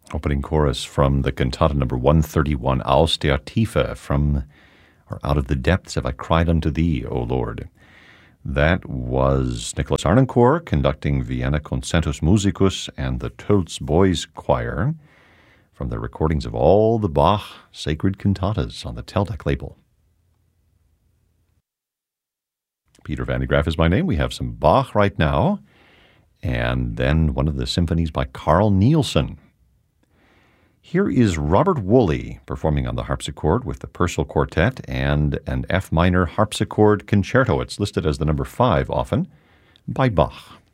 Opening chorus from the cantata number 131, Aus der Tiefe, from or out of the depths have I cried unto thee, O Lord. That was Nicholas Arnoncourt conducting Vienna Concentus Musicus and the Tölz Boys Choir from the recordings of all the Bach sacred cantatas on the Teldec label. Peter Van de Graaff is my name. We have some Bach right now, and then one of the symphonies by Carl Nielsen. Here is Robert Woolley performing on the harpsichord with the Purcell Quartet and an F minor harpsichord concerto. It's listed as the number 5 often, by Bach.